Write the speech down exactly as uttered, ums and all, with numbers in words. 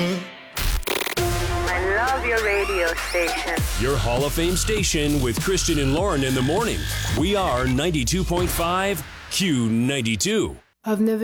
I love your radio station. Your Hall of Fame station with Christian and Lauren in the morning. We are ninety-two point five Q ninety-two. I've never